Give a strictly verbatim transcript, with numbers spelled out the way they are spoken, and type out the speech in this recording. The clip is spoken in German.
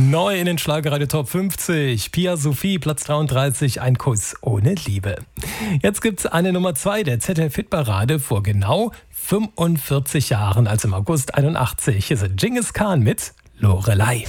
Neu in den Schlagerradio Top fünfzig. Pia Sophie, Platz dreiunddreißig, ein Kuss ohne Liebe. Jetzt gibt's eine Nummer zwei der Z D F-Hitparade vor genau fünfundvierzig Jahren, also im August einundachtzig. Hier sind Dschingis Khan mit Lorelei.